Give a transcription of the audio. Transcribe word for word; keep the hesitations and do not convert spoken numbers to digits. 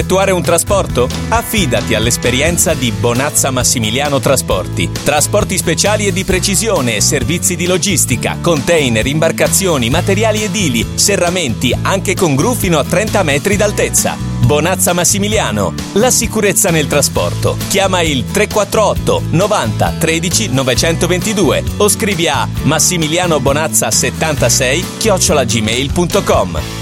Effettuare un trasporto? Affidati all'esperienza di Bonazza Massimiliano Trasporti. Trasporti speciali e di precisione, servizi di logistica, container, imbarcazioni, materiali edili, serramenti, anche con gru fino a trenta metri d'altezza. Bonazza Massimiliano, la sicurezza nel trasporto. Chiama il tre quattro otto novanta tredici novecentoventidue o scrivi a massimilianobonazza settantasei chiocciola gmail punto com.